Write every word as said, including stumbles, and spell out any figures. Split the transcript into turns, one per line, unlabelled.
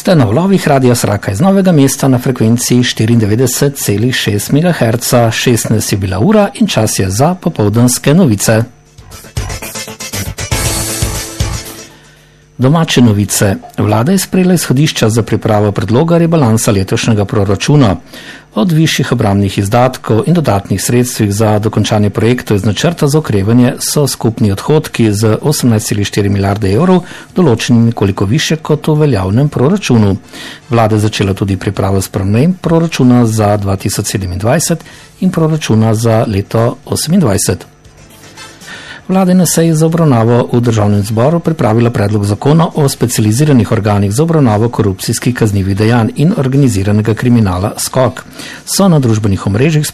Ste na valovih Radia Sraka iz Novega mesta na frekvenciji štiriindevetdeset celih šest megaherca, šestnajst je bila ura in čas je za popoldanske novice. Domače novice. Vlada je sprejela izhodišča za pripravo predloga rebalansa letošnjega proračuna. Od višjih obrambnih izdatkov in dodatnih sredstvih za dokončanje projektov iz načrta za okrevanje so skupni odhodki z osemnajst celih štiri milijarde evrov določeni nekoliko više kot v veljavnem proračunu. Vlada je začela tudi pripravo sprememb proračuna za dva tisoč sedemindvajset in proračuna za leto osemindvajset. Vlada je na seji za obravnavo v državnem zboru pripravila predlog zakona o specializiranih organih za obravnavo korupcijskih kaznivih dejanj in organiziranega kriminala skok. So na družbenih omrežjih